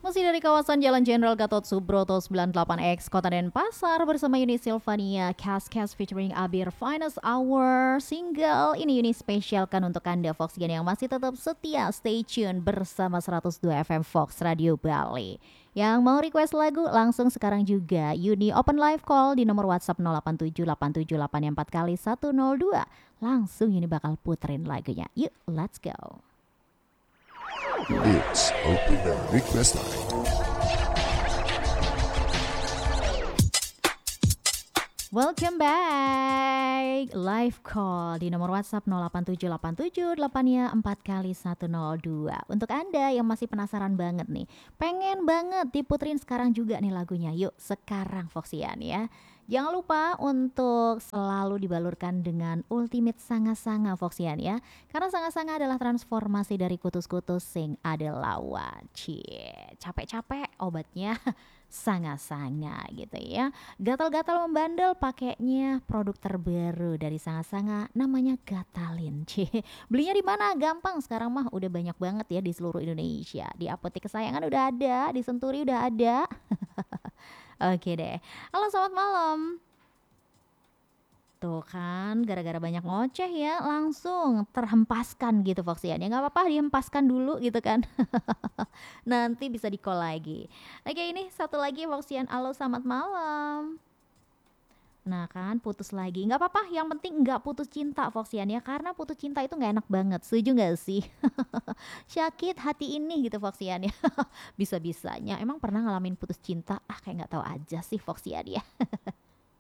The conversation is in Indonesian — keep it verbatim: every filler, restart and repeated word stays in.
Masih dari kawasan Jalan Jenderal Gatot Subroto sembilan puluh delapan X Kota Denpasar bersama Yuni Silvania Cast Cast featuring Abir Finest Hour single ini Yuni spesialkan untuk Anda Foxian yang masih tetap setia stay tune bersama seratus dua F M Fox Radio Bali. Yang mau request lagu langsung sekarang juga Yuni open live call di nomor WhatsApp nol delapan tujuh delapan tujuh delapan empat kali satu nol dua. Langsung Yuni bakal puterin lagunya. Yuk, let's go. It's Open Request Line. Welcome back. Live call di nomor WhatsApp nol delapan tujuh delapan tujuh delapan empat kali satu nol dua. Untuk Anda yang masih penasaran banget nih, pengen banget diputerin sekarang juga nih lagunya. Yuk sekarang Foxian ya. Jangan lupa untuk selalu dibalurkan dengan ultimate sanga-sanga Foxian ya. Karena sanga-sanga adalah transformasi dari kutus-kutus sing adalah wajib. Capek-capek obatnya sanga-sanga gitu ya. Gatal-gatal membandel pakainya produk terbaru dari sanga-sanga namanya Gatalin. Cie. Belinya di mana? Gampang sekarang mah udah banyak banget ya di seluruh Indonesia. Di apotek kesayangan udah ada, di Senturi udah ada. Oke deh. Halo selamat malam. Tuh kan gara-gara banyak ngoceh ya langsung terhempaskan gitu Foxian. Ya nggak apa-apa dihempaskan dulu gitu kan. Nanti bisa di-call lagi. Oke ini satu lagi Foxian. Halo selamat malam. Nah kan putus lagi. Nggak apa-apa yang penting nggak putus cinta Foxian ya. Karena putus cinta itu nggak enak banget. Setuju nggak sih? Sakit hati ini gitu Foxian ya. Bisa-bisanya. Emang pernah ngalamin putus cinta? Ah kayak nggak tahu aja sih Foxian ya.